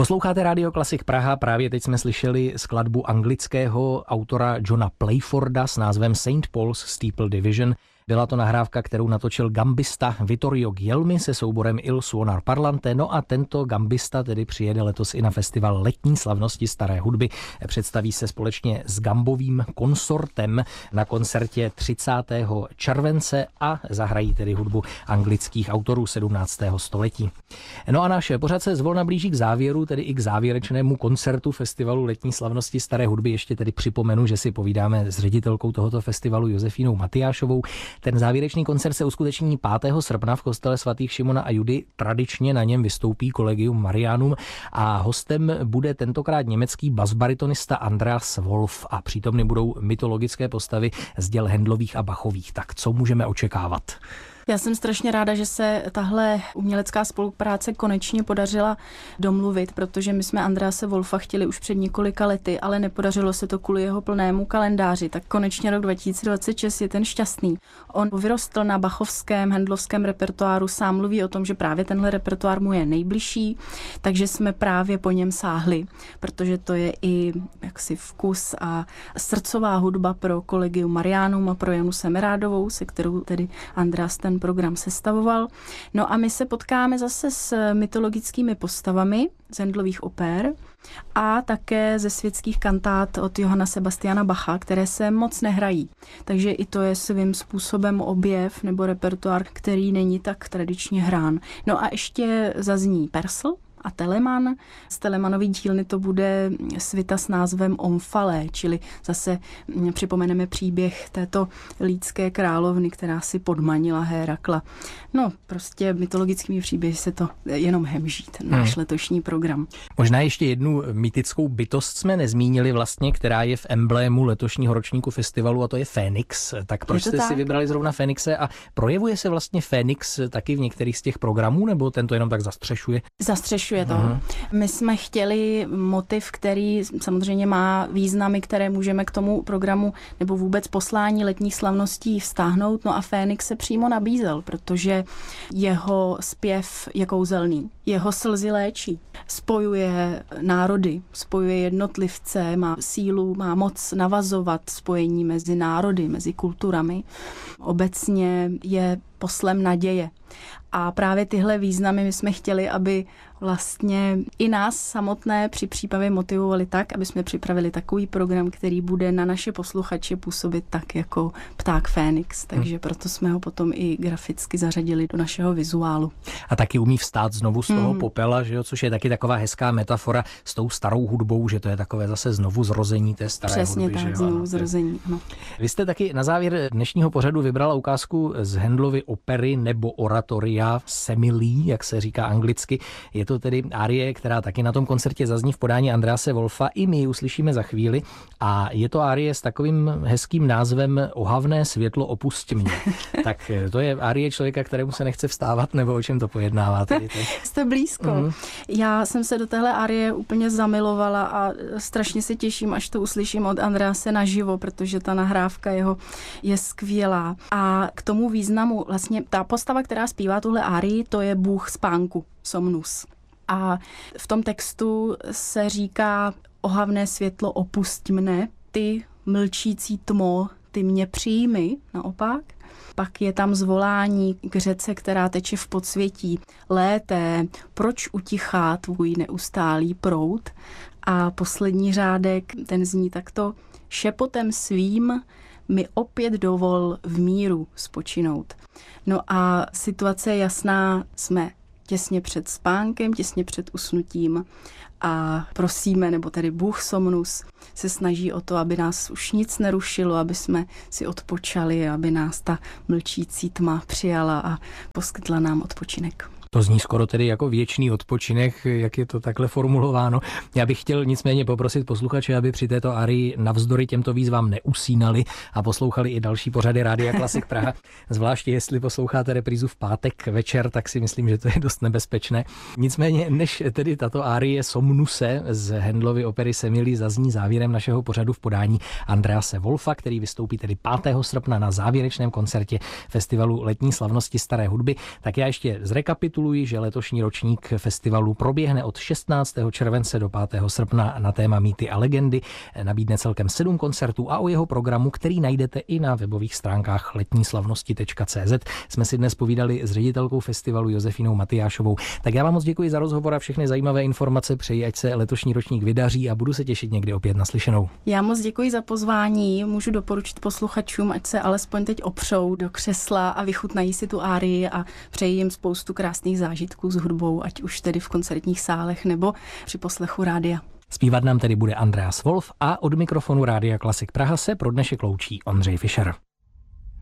Posloucháte Radio Klasik Praha, právě teď jsme slyšeli skladbu anglického autora Johna Playforda s názvem St. Paul's Steeple Division. Byla to nahrávka, kterou natočil gambista Vittorio Guglielmi se souborem Il Suonar Parlante, no a tento gambista tedy přijede letos i na festival letní slavnosti staré hudby. Představí se společně s gambovým konsortem na koncertě 30. července a zahrají tedy hudbu anglických autorů 17. století. No a náš pořad se zvolna blíží k závěru, tedy i k závěrečnému koncertu festivalu letní slavnosti staré hudby. Ještě tedy připomenu, že si povídáme s ředitelkou tohoto festivalu Josefínou Matyášovou. Ten závěrečný koncert se uskuteční 5. srpna v kostele svatých Šimona a Judy. Tradičně na něm vystoupí Collegium Marianum a hostem bude tentokrát německý basbaritonista Andreas Wolf a přítomny budou mytologické postavy z děl Handlových a Bachových. Tak co můžeme očekávat? Já jsem strašně ráda, že se tahle umělecká spolupráce konečně podařila domluvit, protože my jsme Andrease Wolfa chtěli už před několika lety, ale nepodařilo se to kvůli jeho plnému kalendáři. Tak konečně rok 2026 je ten šťastný. On vyrostl na bachovském, handlovském repertoáru, sám mluví o tom, že právě tenhle repertoár mu je nejbližší, takže jsme právě po něm sáhli, protože to je i jaksi vkus a srdcová hudba pro Collegium Marianum a pro Janu Semerádovou, se kterou tedy Andreas ten program sestavoval. No a my se potkáme zase s mytologickými postavami z Handlových oper a také ze světských kantát od Johanna Sebastiana Bacha, které se moc nehrají. Takže i to je svým způsobem objev nebo repertoár, který není tak tradičně hrán. No a ještě zazní Persl a Telemann. Z Telemanový dílny to bude svita s názvem Omfalé, čili zase připomeneme příběh této lýdské královny, která si podmanila Hérakla. No, prostě mytologickými příběhy se to jenom hemží, ten náš letošní program. Možná ještě jednu mytickou bytost jsme nezmínili vlastně, která je v emblému letošního ročníku festivalu a to je Fénix. Tak proč jste si vybrali zrovna Fénixe a projevuje se vlastně Fénix taky v některých z těch programů, nebo tento jenom tak zastřešuje? Zastřešuje to. My jsme chtěli motiv, který samozřejmě má významy, které můžeme k tomu programu nebo vůbec poslání letních slavností vztáhnout. No a Fénix se přímo nabízel, protože jeho zpěv je kouzelný. Jeho slzy léčí. Spojuje národy, spojuje jednotlivce, má sílu, má moc navazovat spojení mezi národy, mezi kulturami. Obecně je poslem naděje. A právě tyhle významy my jsme chtěli, aby vlastně i nás samotné při přípravě motivovali tak, aby jsme připravili takový program, který bude na naše posluchače působit tak jako pták Fénix. Takže proto jsme ho potom i graficky zařadili do našeho vizuálu. A taky umí vstát znovu z toho popela, že jo, což je taky taková hezká metafora s tou starou hudbou, že to je takové zase znovu zrození té staré přesně hudby. Přesně tak, znovu zrození. Ano. Vy jste taky na závěr dnešního pořadu vybrala ukázku z Handlovy opery nebo oratoria Semilí, jak se říká anglicky. Je to tedy árie, která taky na tom koncertě zazní v podání Andrease Wolfa. I my ji uslyšíme za chvíli. A je to árie s takovým hezkým názvem Ohavné světlo opusť mě. Tak to je árie člověka, kterému se nechce vstávat, nebo o čem to pojednává? Jste blízko. Já jsem se do téhle árie úplně zamilovala a strašně se těším, až to uslyším od Andrease naživo, protože ta nahrávka jeho je skvělá. A k tomu významu, vlastně ta postava, která zpívá tuhle árii, to je bůh spánku, Somnus. A v tom textu se říká: ohavné světlo opusť mne, ty mlčící tmo, ty mě přijmi, naopak. Pak je tam zvolání k řece, která teče v podsvětí. Lété, proč utichá tvůj neustálý proud? A poslední řádek, ten zní takto: šepotem svým mi opět dovol v míru spočinout. No a situace je jasná, jsme těsně před spánkem, těsně před usnutím a prosíme, nebo tedy Bůh Somnus se snaží o to, aby nás už nic nerušilo, aby jsme si odpočali, aby nás ta mlčící tma přijala a poskytla nám odpočinek. To zní skoro tedy jako věčný odpočinek, jak je to takhle formulováno. Já bych chtěl nicméně poprosit posluchače, aby při této arii navzdory těmto výzvám neusínali a poslouchali i další pořady Rádia Klasik Praha. Zvláště jestli posloucháte reprízu v pátek večer, tak si myslím, že to je dost nebezpečné. Nicméně, než tedy tato arie Somnuse z Handlovy opery Semilí zazní závěrem našeho pořadu v podání Andrease Wolfa, který vystoupí tedy 5. srpna na závěrečném koncertě festivalu letní slavnosti staré hudby, tak já ještě zrekapituluji zrekapituluji, že letošní ročník festivalu proběhne od 16. července do 5. srpna na téma Mýty a legendy. Nabídne celkem 7 koncertů a o jeho programu, který najdete i na webových stránkách letníslavnosti.cz, jsme si dnes povídali s ředitelkou festivalu Josefinou Matyášovou. Tak já vám moc děkuji za rozhovor a všechny zajímavé informace. Přeji, ať se letošní ročník vydaří a budu se těšit někdy opět naslyšenou. Já moc děkuji za pozvání. Můžu doporučit posluchačům, ať se alespoň teď opřou do křesla a vychutnají si tu árii a přeji jim spoustu krásných zážitků s hudbou, ať už tedy v koncertních sálech nebo při poslechu rádia. Zpívat nám tedy bude Andreas Wolf a od mikrofonu Rádia Klasik Praha se pro dnešek loučí Ondřej Fischer.